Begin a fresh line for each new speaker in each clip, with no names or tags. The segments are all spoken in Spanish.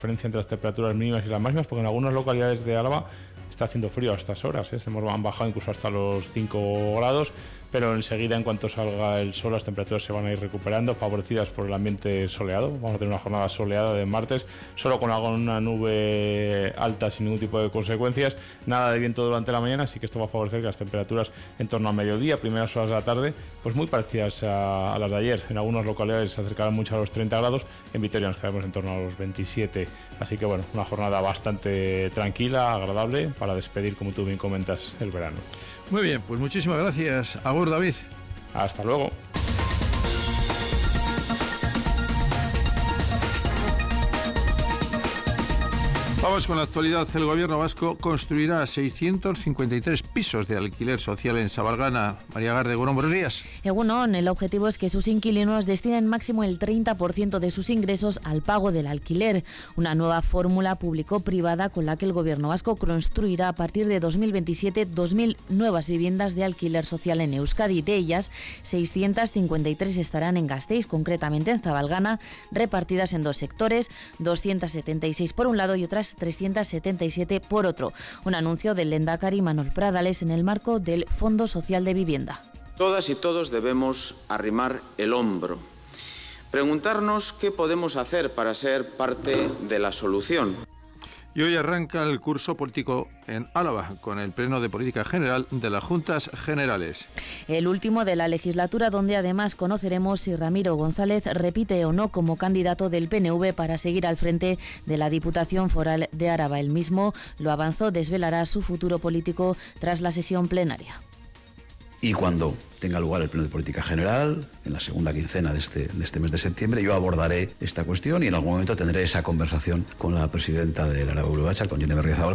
Diferencia entre las temperaturas mínimas y las máximas, porque en algunas localidades de Álava está haciendo frío a estas horas, han bajado incluso hasta los 5 grados, pero enseguida, en cuanto salga el sol, las temperaturas se van a ir recuperando, favorecidas por el ambiente soleado. Vamos a tener una jornada soleada de martes, solo con una nube alta sin ningún tipo de consecuencias, nada de viento durante la mañana, así que esto va a favorecer que las temperaturas en torno a mediodía, primeras horas de la tarde, pues muy parecidas a las de ayer. En algunas localidades se acercarán mucho a los 30 grados, en Vitoria nos quedaremos en torno a los 27, así que bueno, una jornada bastante tranquila, agradable, para despedir, como tú bien comentas, el verano.
Muy bien, pues muchísimas gracias. Agur, David.
Hasta luego.
Vamos con la actualidad. El gobierno vasco construirá 653 pisos de alquiler social en Sabalgana. María Garde, buenos días.
Egunon, el objetivo es que sus inquilinos destinen máximo el 30% de sus ingresos al pago del alquiler. Una nueva fórmula público-privada con la que el gobierno vasco construirá a partir de 2027 2.000 nuevas viviendas de alquiler social en Euskadi. De ellas, 653 estarán en Gasteiz, concretamente en Sabalgana, repartidas en dos sectores, 276 por un lado y otras 377 por otro. Un anuncio del lehendakari Manuel Pradales en el marco del Fondo Social de Vivienda.
Todas y todos debemos arrimar el hombro, preguntarnos qué podemos hacer para ser parte de la solución.
Y hoy arranca el curso político en Álava, con el Pleno de Política General de las Juntas Generales.
El último de la legislatura, donde además conoceremos si Ramiro González repite o no como candidato del PNV para seguir al frente de la Diputación Foral de Álava. El mismo lo avanzó, desvelará su futuro político tras la sesión plenaria.
Y cuando tenga lugar el Pleno de Política General, en la segunda quincena de este mes de septiembre, yo abordaré esta cuestión y en algún momento tendré esa conversación con la presidenta del Araba Urubacha, con Jone Berriozabal.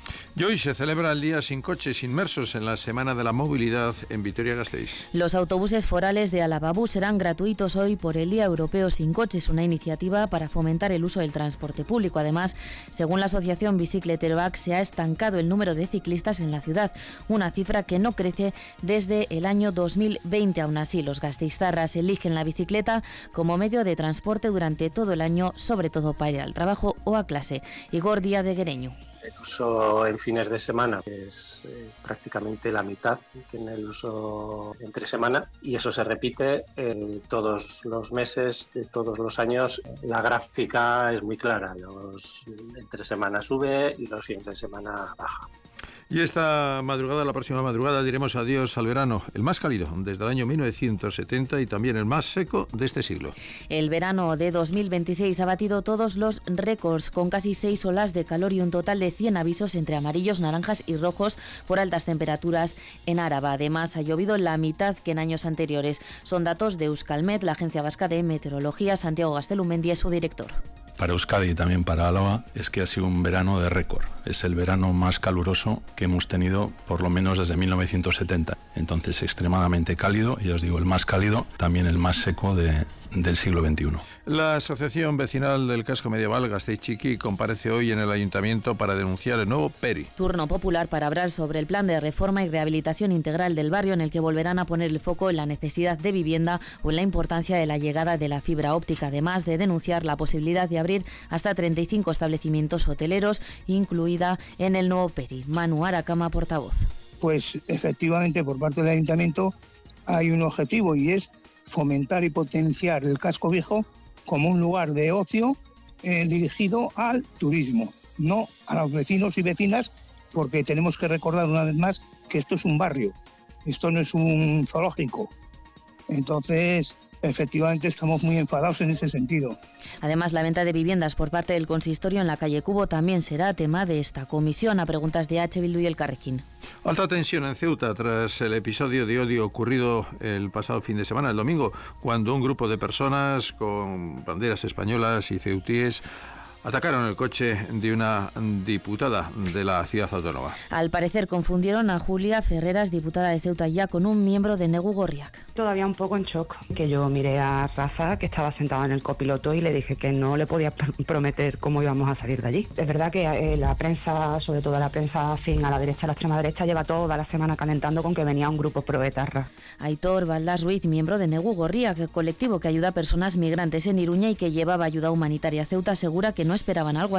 Y hoy se celebra el Día Sin Coches Inmersos en la Semana de la Movilidad en Vitoria-Gasteiz.
Los autobuses forales de Álava-Bus serán gratuitos hoy por el Día Europeo Sin Coches, una iniciativa para fomentar el uso del transporte público. Además, según la asociación Bicicleteroac, se ha estancado el número de ciclistas en la ciudad, una cifra que no crece desde el año 2020. Aún así, los gasteiztarras eligen la bicicleta como medio de transporte durante todo el año, sobre todo para ir al trabajo o a clase. Igor Díaz de Guereño.
El uso en fines de semana es prácticamente la mitad que en el uso entre semana, y eso se repite todos los meses de todos los años. La gráfica es muy clara, los entre semana sube y los fines de semana baja.
Y esta madrugada, la próxima madrugada, diremos adiós al verano, el más cálido desde el año 1970 y también el más seco de este siglo.
El verano de 2026 ha batido todos los récords, con casi 6 olas de calor y un total de 100 avisos entre amarillos, naranjas y rojos por altas temperaturas en Álava. Además, ha llovido la mitad que en años anteriores. Son datos de Euskalmet, la Agencia Vasca de Meteorología. Santiago Gaztelumendi es su director.
Para Euskadi y también para Álava es que ha sido un verano de récord. Es el verano más caluroso que hemos tenido por lo menos desde 1970. Entonces, extremadamente cálido, y os digo, el más cálido, también el más seco del siglo XXI.
La Asociación Vecinal del Casco Medieval Gasteiz-Txiki comparece hoy en el Ayuntamiento para denunciar el nuevo PERI.
Turno popular para hablar sobre el plan de reforma y rehabilitación integral del barrio, en el que volverán a poner el foco en la necesidad de vivienda o en la importancia de la llegada de la fibra óptica, además de denunciar la posibilidad de abrir hasta 35 establecimientos hoteleros, incluida en el nuevo PERI. Manu Aracama, portavoz.
Pues efectivamente, por parte del Ayuntamiento hay un objetivo, y es fomentar y potenciar el casco viejo como un lugar de ocio dirigido al turismo, no a los vecinos y vecinas, porque tenemos que recordar una vez más que esto es un barrio, esto no es un zoológico. Entonces, efectivamente, estamos muy enfadados en ese sentido.
Además, la venta de viviendas por parte del consistorio en la calle Cubo también será tema de esta comisión, a preguntas de H. Bildu y Elkarrekin.
Alta tensión en Ceuta tras el episodio de odio ocurrido el pasado fin de semana, el domingo, cuando un grupo de personas con banderas españolas y ceutíes atacaron el coche de una diputada de la ciudad autónoma.
Al parecer confundieron a Julia Ferreras, diputada de Ceuta ya, con un miembro de Negu Gorriak.
Todavía un poco en shock, que yo miré a Rafa, que estaba sentado en el copiloto, y le dije que no le podía prometer cómo íbamos a salir de allí. Es verdad que la prensa, sobre todo la prensa afín a la derecha, a la extrema derecha, lleva toda la semana calentando con que venía un grupo proetarra.
Aitor Valdás Ruiz, miembro de Negu Gorriak, colectivo que ayuda a personas migrantes en Iruña y que llevaba ayuda humanitaria a Ceuta, asegura que no esperaban algo así.